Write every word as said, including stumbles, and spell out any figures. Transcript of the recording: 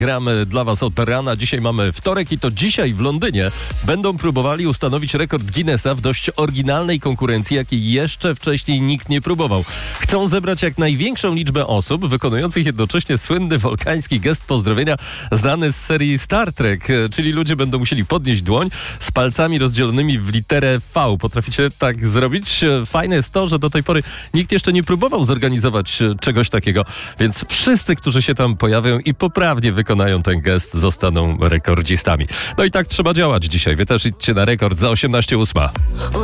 Gramy dla was od rana. Dzisiaj mamy wtorek i to dzisiaj w Londynie będą próbowali ustanowić rekord Guinnessa w dość oryginalnej konkurencji, jakiej jeszcze wcześniej nikt nie próbował. Chcą zebrać jak największą liczbę osób wykonujących jednocześnie słynny wulkański gest pozdrowienia znany z serii Star Trek, czyli ludzie będą musieli podnieść dłoń z palcami rozdzielonymi w literę V. Potraficie tak zrobić? Fajne jest to, że do tej pory nikt jeszcze nie próbował zorganizować czegoś takiego, więc wszyscy, którzy się tam pojawią i poprawnie wykonają wykonają ten gest, zostaną rekordzistami. No i tak trzeba działać dzisiaj. Wy też idźcie na rekord za osiemnaście ósma.